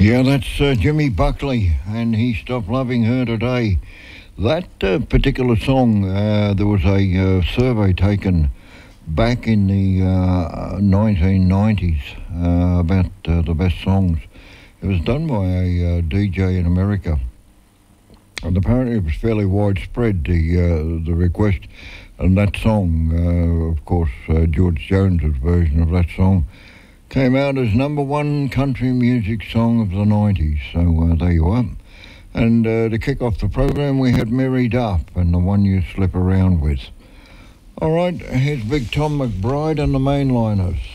Yeah, that's Jimmy Buckley, and he stopped loving her today. That particular song, there was a survey taken back in the 1990s about the best songs. It was done by a DJ in America, and apparently it was fairly widespread, the request. And that song, of course, George Jones's version of that song, came out as number one country music song of the 90s. So there you are. And to kick off the program, we had Mary Duff and The One You Slip Around With. All right, here's Big Tom McBride and the Mainliners.